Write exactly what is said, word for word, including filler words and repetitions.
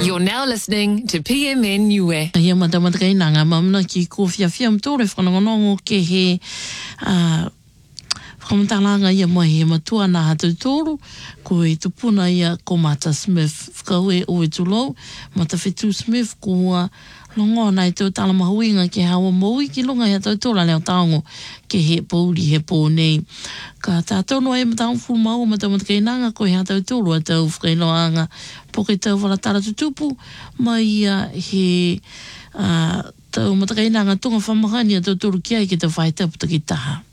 You're now listening to P M N Niue. Ia matamata kai nanga mamna ki ko fia fia mtore whanongonongo ke he uh, whakamantalanga ia mai he matua na hatu tōru ko e tupuna ia ko Mata Smith whakaue o e tulau Mata Whetu Smith ko uh, longo nai tau tala mahuinga ke hawa maui ki longa hea tau tōra leo taongo ke he pauri he pō nei. Ka tātou noa e matang fu mau matamata kei nanga ko hea tau tōru a tau whakailoanga poke tau walatara tutupu mai uh, he uh, tau matakai nanga tunga whamahani a tau tōru kia i ke tau whaitaputa ki taha.